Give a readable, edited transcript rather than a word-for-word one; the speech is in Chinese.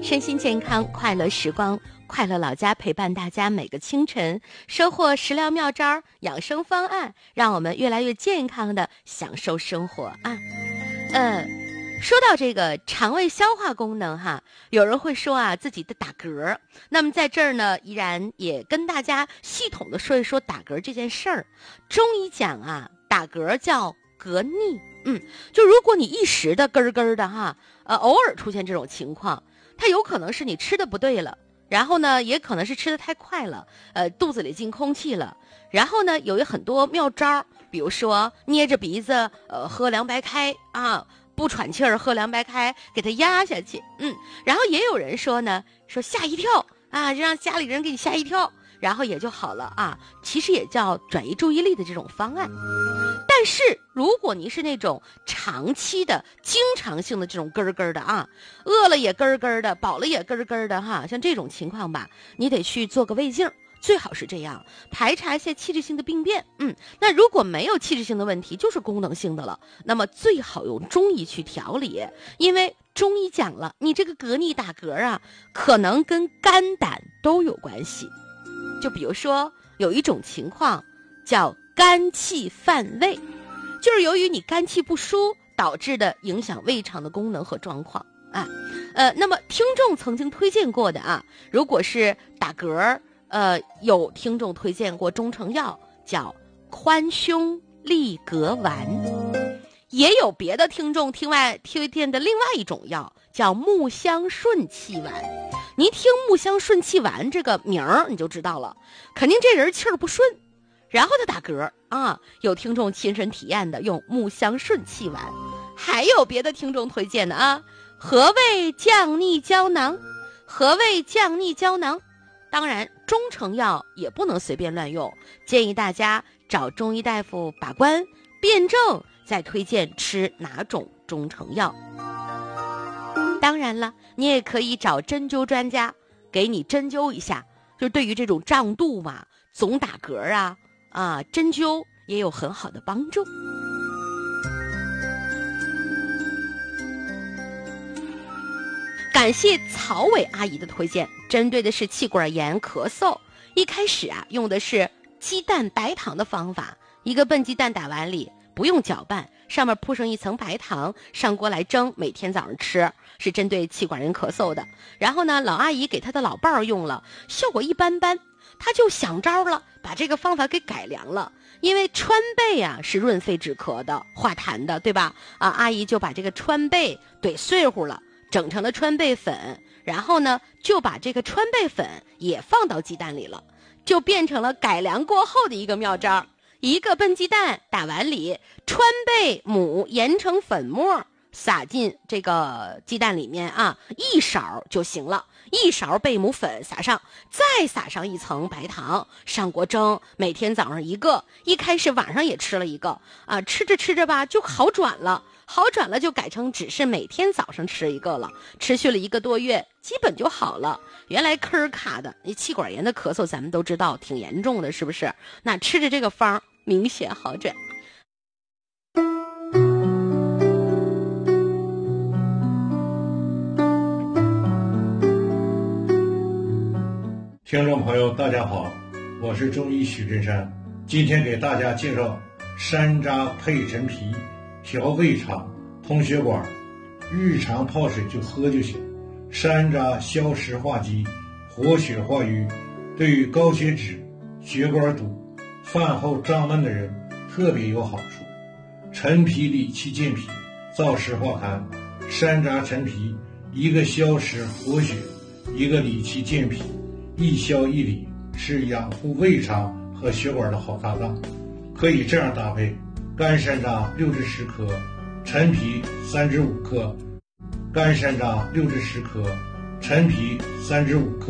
身心健康，快乐时光，快乐老家陪伴大家每个清晨，收获食疗妙招、养生方案，让我们越来越健康的享受生活啊。说到这个肠胃消化功能哈，有人会说啊自己的打嗝，那么在这儿呢，依然也跟大家系统的说一说打嗝这件事儿。中医讲啊，打嗝叫嗝逆，就如果你一时的咯咯的哈，偶尔出现这种情况，它有可能是你吃的不对了，然后呢，也可能是吃的太快了，肚子里进空气了，然后呢，有很多妙招，比如说捏着鼻子，喝凉白开啊。不喘气儿，喝凉白开给它压下去，然后也有人说呢，说吓一跳啊，让家里人给你吓一跳，然后也就好了啊。其实也叫转移注意力的这种方案。但是如果你是那种长期的、经常性的这种咯咯的啊，饿了也咯咯的，饱了也咯咯的哈，像这种情况吧，你得去做个胃镜。最好是这样，排查一些器质性的病变。那如果没有器质性的问题，就是功能性的了，那么最好用中医去调理，因为中医讲了，你这个嗝逆打嗝啊，可能跟肝胆都有关系。就比如说有一种情况叫肝气犯胃，就是由于你肝气不舒导致的影响胃肠的功能和状况啊。那么听众曾经推荐过的啊，如果是打嗝，有听众推荐过中成药叫宽胸利膈丸，也有别的听众推荐的另外一种药叫木香顺气丸。你听木香顺气丸这个名儿你就知道了，肯定这人气儿不顺，然后他打嗝啊。有听众亲身体验的用木香顺气丸，还有别的听众推荐的啊，和胃降逆胶囊，和胃降逆胶囊。当然中成药也不能随便乱用，建议大家找中医大夫把关辩证，再推荐吃哪种中成药。当然了，你也可以找针灸专家给你针灸一下，就对于这种胀肚嘛，总打嗝啊，针灸也有很好的帮助。感谢曹伟阿姨的推荐，针对的是气管炎咳嗽。一开始啊，用的是鸡蛋白糖的方法，一个笨鸡蛋打碗里，不用搅拌，上面铺上一层白糖，上锅来蒸，每天早上吃，是针对气管炎咳嗽的。然后呢，老阿姨给她的老伴儿用了，效果一般般，她就想招了，把这个方法给改良了。因为川贝啊是润肺止咳的、化痰的，对吧？阿姨就把这个川贝怼碎乎了，整成了川贝粉，然后呢就把这个川贝粉也放到鸡蛋里了，就变成了改良过后的一个妙招。一个笨鸡蛋打碗里，川贝母研成粉末，撒进这个鸡蛋里面啊，一勺就行了，一勺贝母粉撒上，再撒上一层白糖，上锅蒸，每天早上一个。一开始晚上也吃了一个啊，吃着吃着吧就好转了就改成只是每天早上吃一个了，持续了1个多月，基本就好了。原来吭卡的气管炎的咳嗽咱们都知道挺严重的，是不是？那吃着这个方明显好转。 听众朋友大家好，我是中医许真山，今天给大家介绍山楂配陈皮，调胃肠通血管，日常泡水就喝就行。山楂消食化积，活血化瘀，对于高血脂、血管堵、饭后胀闷的人特别有好处。陈皮理气健脾，燥湿化痰。山楂陈皮，一个消食活血，一个理气健脾，一消一理，是养护胃肠和血管的好搭档。可以这样搭配：干山楂6至10克，陈皮3至5克。干山楂6至10克，陈皮3至5克。